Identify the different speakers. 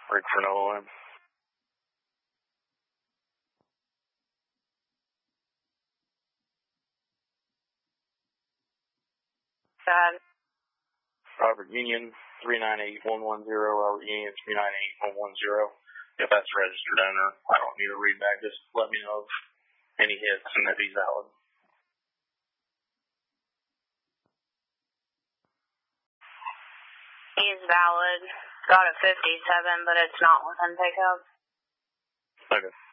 Speaker 1: Ready for no alarm.
Speaker 2: Go ahead.
Speaker 1: Robert Union 398110, Robert Union 398110. If that's registered owner, I don't need to read back. Just let me know of any hits and if he's valid.
Speaker 2: He's valid. Got a 57, but it's not within pickup.
Speaker 1: Okay.